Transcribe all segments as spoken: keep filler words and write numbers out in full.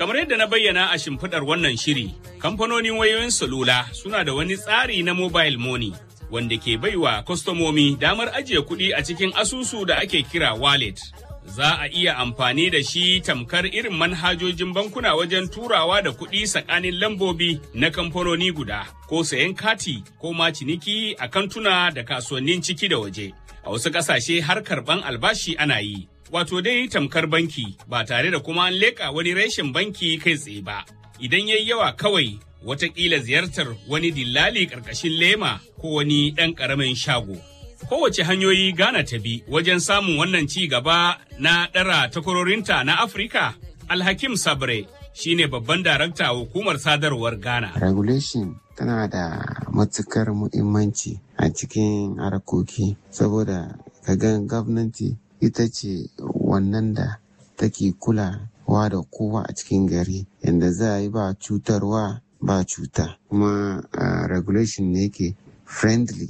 Kamar yadda na bayyana a shimfiɗar wannan shiri, kamfanonin wayoyin salula suna da wani tsari na mobile money wanda ke baiwa kwastomomi damar ajiye kuɗi a cikin asusu da ake kira wallet. Za a iya amfani da shi tamkar irin manhajojin bankuna wajen turawa da kuɗi tsakanin lambobi na kamfanoni guda, ko sayan kati ko ma ciniki a kantuna da kasuwannin ciki da waje. A wasu ƙasashe har karɓan albashi ana yi. Wato dai tamkar banki ba tare da kuma an leƙa wani reshen banki kai tsaye ba. Idan yayi yawa kawai watakila ziyartar wani dillali ƙarƙashin lema ko wani ɗan ƙaramin shago. Kowace hanyoyi Ghana ta bi wajen samun wannan ci gaba na ɗara takwarorinta na Afirka, Alhakim Sabre shine babban darakta hukumar sadarwar Ghana. Regulation tana da matukar muhimmanci a cikin harkoki saboda kagan gwamnati ita ce wannan da take kulawa da kowa a cikin gari yadda za a yi ba cutarwa ba cuta kuma uh, regulation ne ke friendly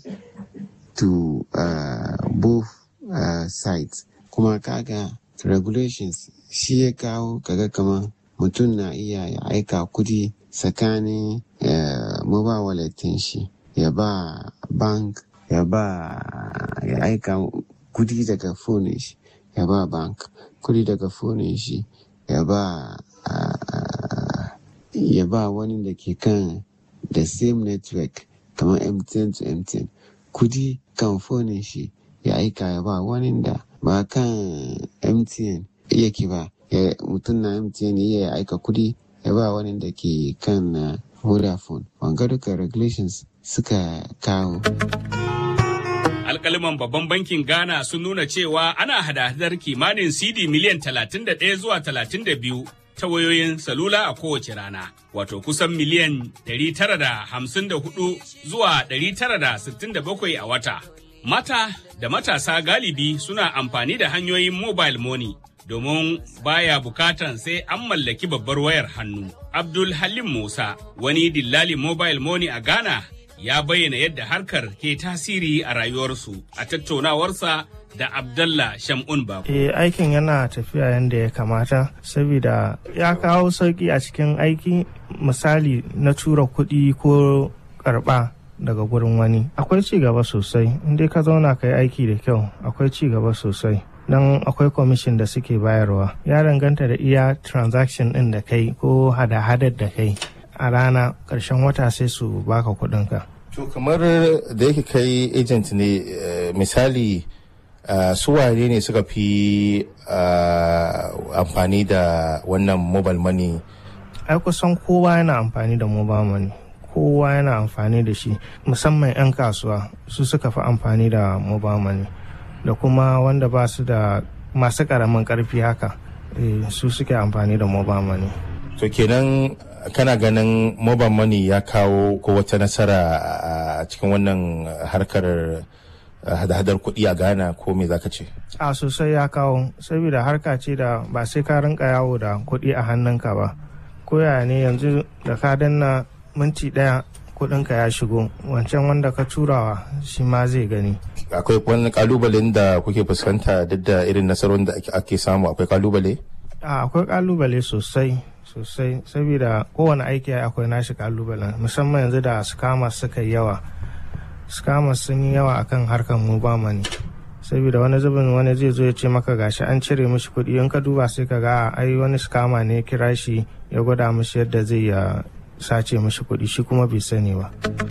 to uh, both uh, sides kuma kaga regulations shi ya kawo kaga kamar mutum na iya ya aika kudi tsakanin uh, mobile wallet shi ya ba bank ya ba ya aika kudi daga phone shi ya ba bank kudi daga phone shi ya ba uh, ya ba wani da ke kan the same network kamar M T N to M T N kudi kan phone shi ya aika ya ba wani da ba kan M T N yake ba mutum na M T N ya aika kudi ya ba wani da ke kan uh, Vodafone. Wanga duka regulations suka kawo. Alƙaliman babban bankin Ghana sun nuna cewa ana hada-hadar kimanin C D miliyan talatin da ɗaya zuwa talatin da biyu ta wayoyin salula a kowace rana, wato kusan miliyan ɗari tara da hamsin da hudu zuwa ɗari tara da sittin da bakwai a wata. Mata da matasa galibi suna amfani da hanyoyin mobile money domin baya bukatan sai an mallaki babbar wayar hannu. Abdul Halim Musa, wani dillalin mobile money a Ghana, ya bayyana yadda harkar ke tasiri a rayuwarsu a tattaunawarsa da Abdallah Shamun Bako. Eh, aikin yana tafiya yadda ya kamata saboda ya kawo sauki a cikin aiki, misali na tura kuɗi ko karɓa daga gurin wani. Akwai ci gaba sosai, inda ka zauna ka yi aiki da kyau, akwai ci gaba sosai. Don akwai commission da suke bayarwa. Ya danganta da iya transaction ɗin da kai ko hada-hadar da kai. A rana ƙarshen wata sai su baka kuɗinka. To kamar da yake kai agent ne misali su wane ne suka fi amfani da wannan mobile money? Ai kusan kowa yana amfani da mobile money. Kowa yana amfani da shi, musamman 'yan kasuwa su suka fi amfani da mobile money. Da kuma wanda ba su da masu ƙaramin ƙarfi haka su suke amfani da mobile money. To kenan kana ganin mobile money ya kawo ko wata nasara a cikin wannan harkar hada-hadar kuɗi a Ghana ko me zaka ce? A sosai ya kawo, saboda harka ce da ba sai ka rinka yawo da kuɗi a hannunka ba. Koya ne yanzu da ka danna minti ɗaya kuɗinka ya shigo, wancan wanda ka turawa shi ma zai gani. Akwai wani kalubalen da kuke fuskanta duk da irin nasarorin da ake samu, akwai kalubale? A akwai kalubale sosai. sosai saboda kowane aiki akwai nashi kalubalen, musamman yanzu da scammers suka yi yawa scammers sun yi yawa akan harkar mobile money, saboda wani zubin wani zai zo ya ce maka gashi an cire mishi kuɗi, in ka duba sai ka ga ai wani scammer ne kira shi ya gwada mishi yadda zai ya sace mishi kuɗi, shi kuma bai sani ba.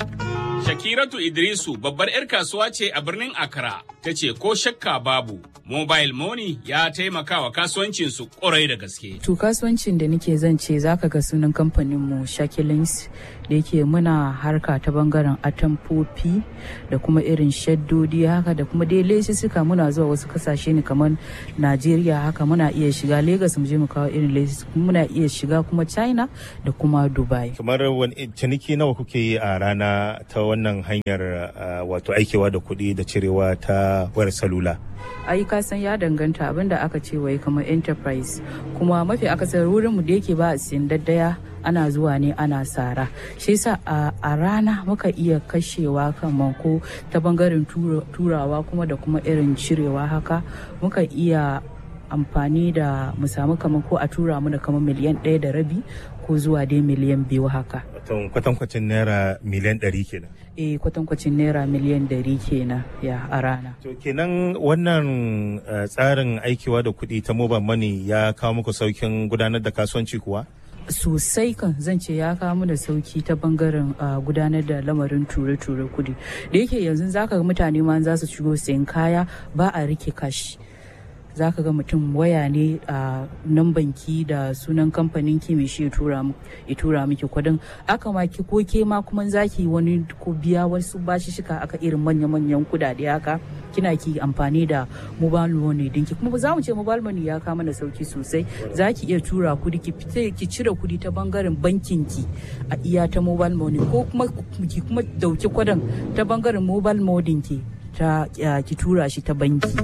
Shakiratu Idrisu babbar 'yar kasuwa ce a birnin Accra, ta ce ko shakka babu mobile money ya taimaka wa kasuwancinsu ƙwarai da gaske. To kasuwancin da nake zan ce zaka ga sunan kamfaninmu Shakilins da yake muna harka ta bangaren atamfofi da kuma irin shaddodi haka da kuma dai suka muna zuwa wasu kasashe ne kamar Najeriya haka muna iya shiga Lagos mu je mu kawo irin lesis, muna iya shiga kuma China da kuma Dubai. Kamar wani ciniki nawa kuke yi a rana ta wannan hanyar wato aikewa da kuɗi da cirewa ta wayar salula? Ai ka san ya danganta abinda aka ce wai kamar enterprise, kuma mafi akasar wurin mu da yake ba a siyan daddaya ana zuwa ne ana sara, shi yasa a rana muka iya kashewa kamar ko ta bangaren turawa kuma da kuma irin cirewa haka muka iya amfani da mu samu kamar ko a tura mu da kamar miliyan ɗaya da rabi ko zuwa dai miliyan biyu haka. Kwatankwacin naira miliyan ɗari kenan. Eh kwatankwacin naira miliyan ɗari kenan ya a rana. To kenan wannan tsarin aikiwa da kuɗi ta mobile money ya kawo muku saukin gudanar da kasuwanci kuwa? Sosai kan zan ce ya kawo mu da sauki ta bangaren gudanar da lamarin ture-ture kudi da yake yanzu zaka ga mutane ma za su shigo sayan kaya ba a rike kashi zaka ga mutum waya ne a nan banki da sunan kamfanin ki mai shi ya tura ya tura miki kudin aka ma ki ko ke ma kuma zaki wani ko biya wasu bashi shika aka irin manya-manyan kudade haka kina ki amfani da mobile money dinki kuma za mu ce mobile money ya kama da sauki sosai za ki iya tura kudi ki fita ki cire kudi ta bangaren bankin ki a iya ta mobile money ko kuma ki kuma dauki kudin ta bangaren mobile money ki ta ki tura shi ta banki.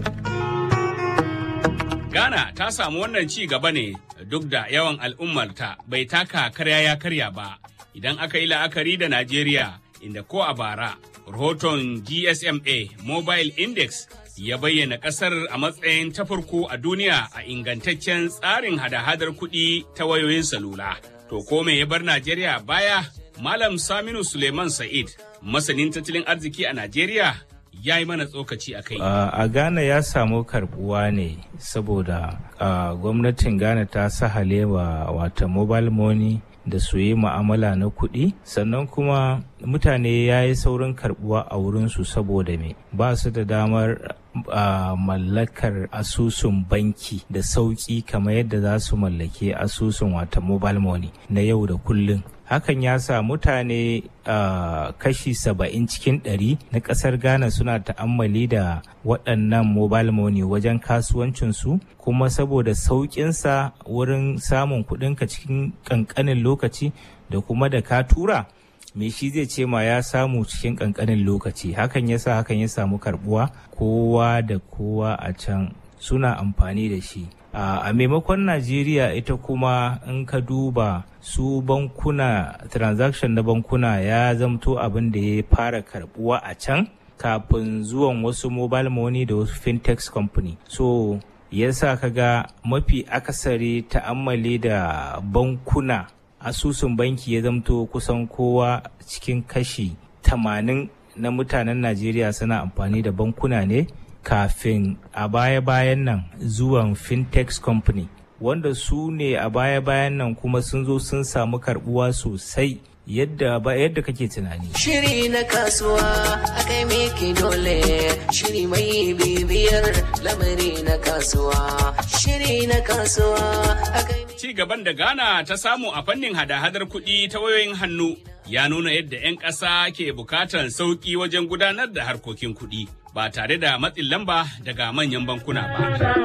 Ghana ta samu wannan ci gaba ne duk da yawan al'ummarta bai taka karya ya karya ba idan aka yi la'akari da Najeriya inda ko a bara rahoton G S M A Mobile Index ya bayyana kasar a matsayin ta farko a duniya a ingantaccen tsarin hada-hadar kuɗi ta wayoyin salula. To ko me ya bar Najeriya baya? Malam Saminu Suleiman Sa'id, masanin tattalin arziki a Najeriya, ya yi mana tsokaci a kai. Uh, a Ghana ya samu karbuwa ne saboda uh, gwamnatin Ghana ta sahale wa wata mobile money da su yi ma'amala na kuɗi sannan kuma mutane ya yi saurin karbuwa a wurinsu saboda me ba su da damar uh, mallakar asusun banki da sauƙi kamar yadda za su mallake asusun wata mobile money na yau da kullum. Hakan ya sa mutane uh, kashi saba'in cikin ɗari na ƙasar Ghana suna ta'ammali da waɗannan mobile money wajen kasuwancinsu kuma saboda sauƙinsa wurin samun kuɗinka cikin ƙanƙanin lokaci da kuma da ka tura me shi zai ce ma ya samu cikin ƙanƙanin lokaci hakan ya sa hakan ya samu karɓuwa kowa da kowa a can suna amfani da shi. Uh, a maimakon Najeriya ita kuma in ka duba su bankuna transaction na bankuna ya zamto abin da ya fara karbuwa a can kafin zuwan wasu mobile money da wasu fintech company so yasa kaga mafi akasari ta'ammali da bankuna asusun banki ya zamto kusan kowa cikin kashi tamanin na mutanen Najeriya suna amfani da bankuna ne kafin a baya-bayan nan zuwan fintech company wanda su ne a baya-bayan nan kuma sun zo sun samu karbuwa sosai yadda ba yadda kake tunani. Shiri na kasuwa akai miki dole shiri mai bibiyar lamari na kasuwa shiri na kasuwa akai ci gaban da Ghana ta samu a fannin hada-hadar kuɗi ta wayoyin hannu ya nuna yadda 'yan ƙasa ke bukatar sauƙi wajen gudanar da harkokin kuɗi. Ba tare da matsin lamba daga manyan bankuna ba.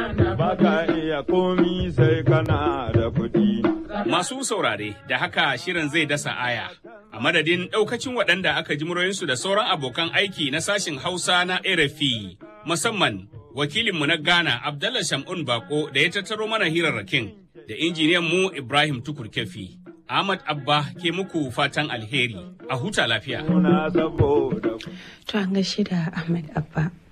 Baka iya komi sai kana da kuɗi. Masu saurare da haka shirin zai dasa aya. A madadin ɗaukacin waɗanda aka ji muryoyinsu da sauran abokan aiki na sashin Hausa na R F I, musamman wakilinmu na Ghana Abdallah Shamun Bako da ya tattaro mana hirarrakin da injiniyan mu Ibrahim Tukur Kefi. Ahmad Abba ke muku fatan alheri a huta lafiya. To an gaishe da Ahmad Abba.